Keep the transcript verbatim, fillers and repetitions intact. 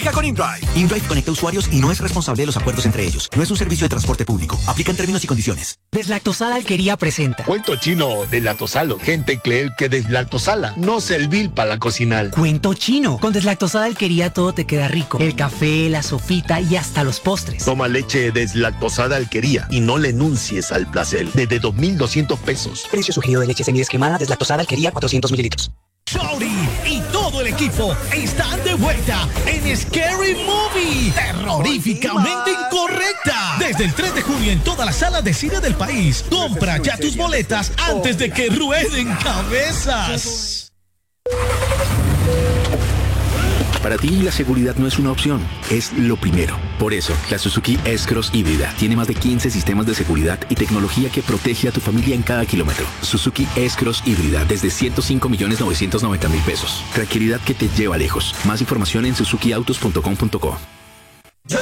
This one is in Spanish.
Aplica con InDrive. InDrive conecta usuarios y no es responsable de los acuerdos entre ellos. No es un servicio de transporte público. Aplican términos y condiciones. Deslactosada Alquería presenta. Cuento chino deslactosalo. Gente cree que deslactosala no servir para la cocinar. Cuento chino. Con Deslactosada Alquería todo te queda rico. El café, la sopita y hasta los postres. Toma leche deslactosada Alquería y no le enuncies al placer. Desde dos mil doscientos pesos. Precio sugerido de leche semidescremada Deslactosada Alquería cuatrocientos mililitros. Shorty y todo el equipo están de vuelta en Scary Movie, terroríficamente incorrecta. Desde el tres de junio en todas las salas de cine del país. Compra ya tus boletas antes de que rueden cabezas. Para ti la seguridad no es una opción, es lo primero. Por eso, la Suzuki S-Cross híbrida tiene más de quince sistemas de seguridad y tecnología que protege a tu familia en cada kilómetro. Suzuki S-Cross híbrida desde ciento cinco millones novecientos noventa mil pesos. Tranquilidad que te lleva lejos. Más información en suzuki autos punto com punto co.